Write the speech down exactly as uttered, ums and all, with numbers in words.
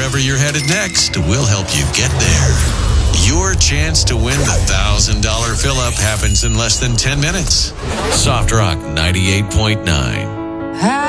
wherever you're headed next, we'll help you get there. Your chance to win the one thousand dollars fill-up happens in less than ten minutes. Soft Rock ninety-eight point nine.